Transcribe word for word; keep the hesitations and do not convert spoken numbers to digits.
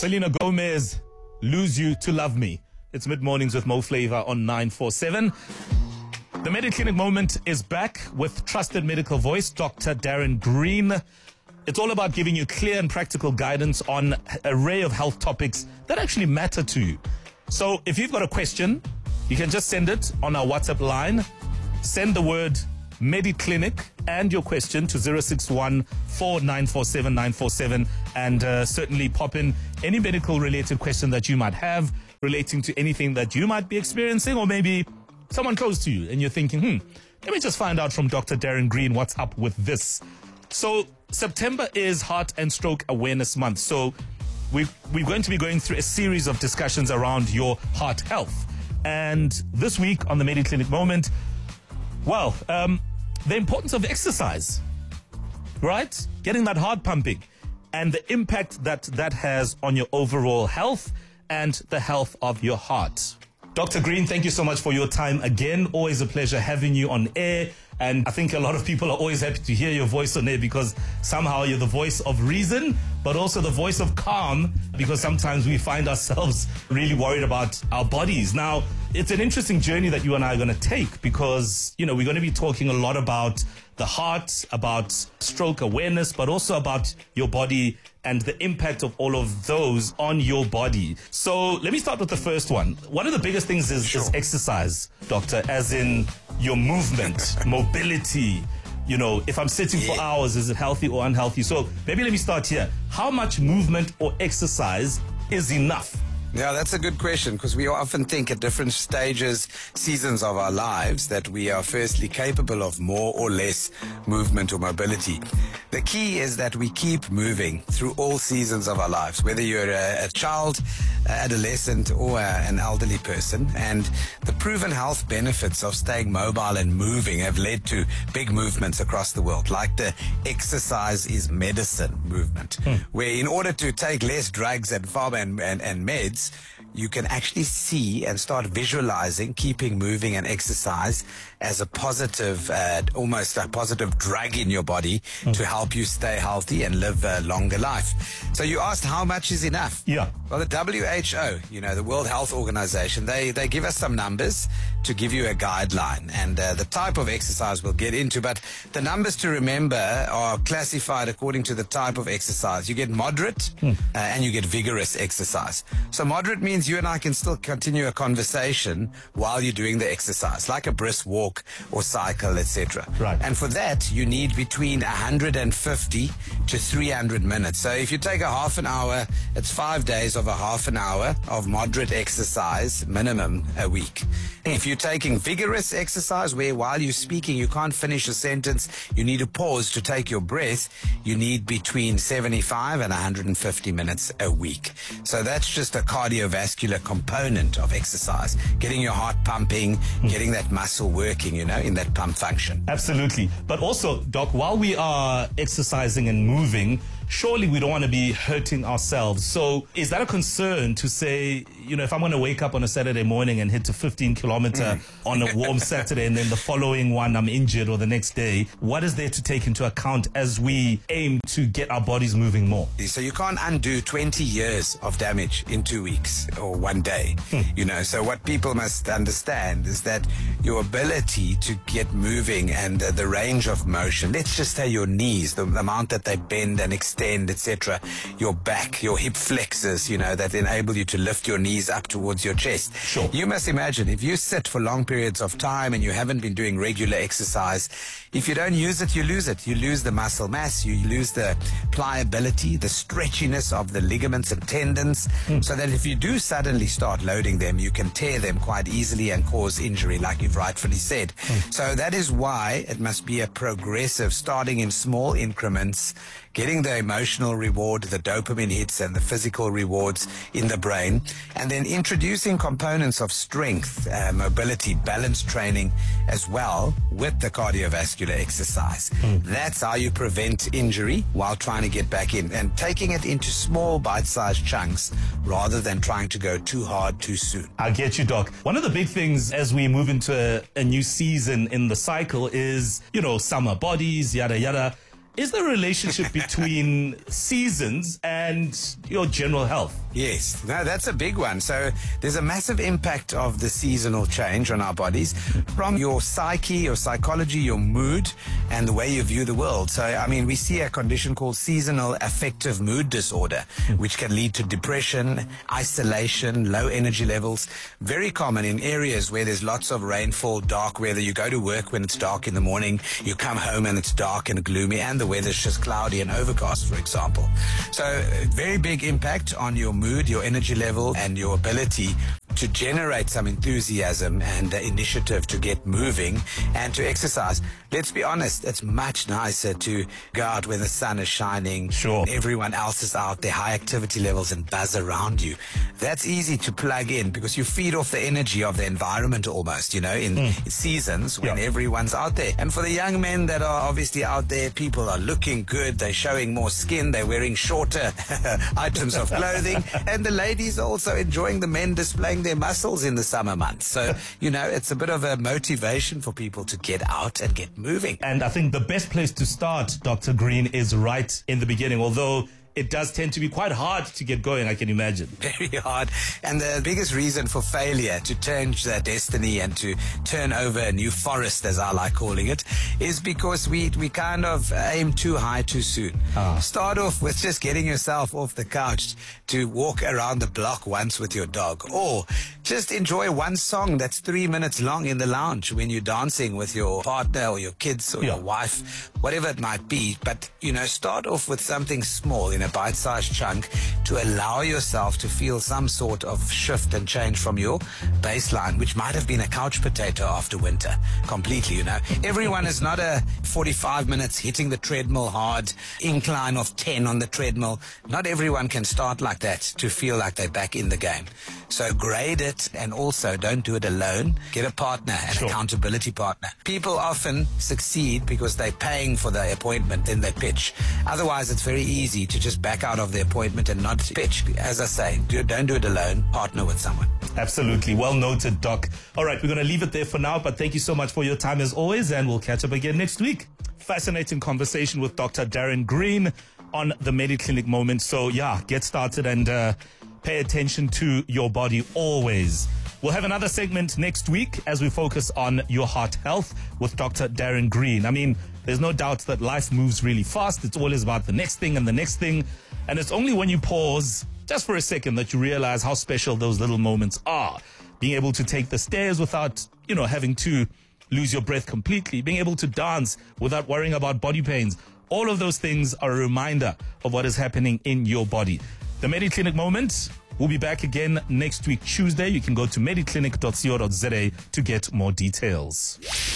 Selena Gomez, Lose You to Love Me. It's mid-mornings with Mo Flavor on nine four seven. The MediClinic Moment is back with trusted medical voice, Doctor Darren Green. It's all about giving you clear and practical guidance on an array of health topics that actually matter to you. So if you've got a question, you can just send it on our WhatsApp line. Send the word MediClinic and your question to zero six one four nine four seven nine four seven and uh, certainly pop in any medical related question that you might have relating to anything that you might be experiencing, or maybe someone close to you and you're thinking, hmm, let me just find out from Doctor Darren Green what's up with this. So September is Heart and Stroke Awareness Month. So we we're going to be going through a series of discussions around your heart health. And this week on the MediClinic Moment, well, um, the importance of exercise, right? Getting that heart pumping and the impact that that has on your overall health and the health of your heart. Doctor Green, thank you so much for your time again. Always a pleasure having you on air. And I think a lot of people are always happy to hear your voice on air because somehow you're the voice of reason, but also the voice of calm, because sometimes we find ourselves really worried about our bodies. Now, it's an interesting journey that you and I are going to take because, you know, we're going to be talking a lot about the heart, about stroke awareness, but also about your body and the impact of all of those on your body. So let me start with the first one. One of the biggest things is, Sure. is exercise, doctor, as in your movement, mobility. You know, if I'm sitting for Yeah. hours, is it healthy or unhealthy? So maybe let me start here. How much movement or exercise is enough? Yeah, that's a good question, because we often think at different stages, seasons of our lives, that we are firstly capable of more or less movement or mobility. The key is that we keep moving through all seasons of our lives, whether you're a, a child, adolescent, or a, an elderly person. And the proven health benefits of staying mobile and moving have led to big movements across the world, like the exercise is medicine movement, hmm. where in order to take less drugs and pharma and, and, and meds, you can actually see and start visualizing keeping moving and exercise as a positive, uh, almost a positive drug in your body mm. to help you stay healthy and live a longer life. So you asked how much is enough? Yeah. Well, the W H O, you know, the World Health Organization, they, they give us some numbers to give you a guideline, and uh, the type of exercise we'll get into, but the numbers to remember are classified according to the type of exercise. You get moderate mm. uh, and you get vigorous exercise. So moderate means you and I can still continue a conversation while you're doing the exercise, like a brisk walk or cycle, et cetera. Right. And for that, you need between one hundred fifty to three hundred minutes. So if you take a half an hour, it's five days of a half an hour of moderate exercise, minimum a week. If you're taking vigorous exercise, where while you're speaking, you can't finish a sentence, you need to pause to take your breath, you need between seventy-five and one hundred fifty minutes a week. So that's just a cardiovascular component of exercise, getting your heart pumping, mm. getting that muscle working, you know, in that pump function. Absolutely. But also, Doc, while we are exercising and moving, surely we don't want to be hurting ourselves. So is that a concern to say, you know, if I'm going to wake up on a Saturday morning and hit a fifteen kilometer mm. on a warm Saturday, and then the following one I'm injured, or the next day, what is there to take into account as we aim to get our bodies moving more? So you can't undo twenty years of damage in two weeks or one day, hmm. you know. So what people must understand is that your ability to get moving and uh, the range of motion, let's just say your knees, the, the amount that they bend and extend, et cetera, your back, your hip flexors, you know, that enable you to lift your knees up towards your chest. Sure. You must imagine, if you sit for long periods of time and you haven't been doing regular exercise, if you don't use it, you lose it. You lose the muscle mass, you lose the pliability, the stretchiness of the ligaments and tendons, mm. so that if you do suddenly start loading them, you can tear them quite easily and cause injury, like you've rightfully said. Mm. So that is why it must be a progressive, starting in small increments, getting the emotional reward, the dopamine hits, and the physical rewards in the brain, and then introducing components of strength, uh, mobility, balance training as well with the cardiovascular exercise. Mm. That's how you prevent injury while trying to get back in, and taking it into small bite-sized chunks rather than trying to go too hard too soon. I get you, Doc. One of the big things as we move into a, a new season in the cycle is, you know, summer bodies, yada, yada. is there a relationship between seasons and your general health? Yes, no, that's a big one. So there's a massive impact of the seasonal change on our bodies from your psyche, your psychology, your mood, and the way you view the world. So, I mean, we see a condition called seasonal affective mood disorder, which can lead to depression, isolation, low energy levels. Very common in areas where there's lots of rainfall, dark weather. You go to work when it's dark in the morning, you come home and it's dark and gloomy, and the weather's just cloudy and overcast, for example. So, very big impact on your mood, your energy level, and your ability to generate some enthusiasm and uh, initiative to get moving and to exercise. Let's be honest, it's much nicer to go out when the sun is shining. Sure. Everyone else is out there, high activity levels and buzz around you. That's easy to plug in because you feed off the energy of the environment almost, you know, in Mm. seasons when Yeah. everyone's out there. And for the young men that are obviously out there, people are looking good, they're showing more skin, they're wearing shorter items of clothing, and the ladies are also enjoying the men displaying their muscles in the summer months. So, you know, it's a bit of a motivation for people to get out and get moving. And I think the best place to start, Doctor Green, is right in the beginning, although it does tend to be quite hard to get going, I can imagine. Very hard. And the biggest reason for failure to change their destiny and to turn over a new forest, as I like calling it, is because we we kind of aim too high too soon. Ah. Start off with just getting yourself off the couch to walk around the block once with your dog, or just enjoy one song that's three minutes long in the lounge when you're dancing with your partner or your kids or Yeah. your wife, whatever it might be. But, you know, start off with something small in a bite-sized chunk to allow yourself to feel some sort of shift and change from your baseline, which might have been a couch potato after winter, completely, you know. Everyone is not a forty-five minutes hitting the treadmill hard, incline of ten on the treadmill. Not everyone can start like that to feel like they're back in the game. So grade it, and also don't do it alone. Get a partner, an Sure. accountability partner. People often succeed because they're paying for the appointment, then they pitch. Otherwise, it's very easy to just back out of the appointment and not pitch. As I say, do, don't do it alone. Partner with someone. Absolutely. Well noted, Doc. All right, we're going to leave it there for now, but thank you so much for your time as always, and we'll catch up again next week. Fascinating conversation with Doctor Darren Green on the MediClinic Moment. So, yeah, get started and uh, pay attention to your body always. We'll have another segment next week as we focus on your heart health with Doctor Darren Green. I mean, there's no doubt that life moves really fast. It's always about the next thing and the next thing. And it's only when you pause just for a second that you realize how special those little moments are. Being able to take the stairs without, you know, having to lose your breath completely. Being able to dance without worrying about body pains. All of those things are a reminder of what is happening in your body. The MediClinic Moment. We'll be back again next week, Tuesday. You can go to mediclinic dot co dot za to get more details.